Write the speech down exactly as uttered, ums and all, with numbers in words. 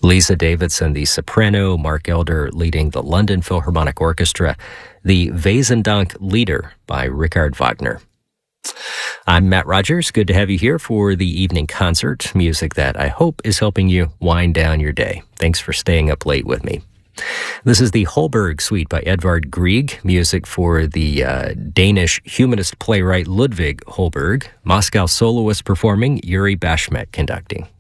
Lisa Davidson, the soprano, Mark Elder leading the London Philharmonic Orchestra, the Wesendonck Lieder by Richard Wagner. I'm Matt Rogers. Good to have you here for the evening concert, music that I hope is helping you wind down your day. Thanks for staying up late with me. This is the Holberg Suite by Edvard Grieg, music for the uh, Danish humanist playwright Ludvig Holberg, Moscow soloist performing, Yuri Bashmet conducting.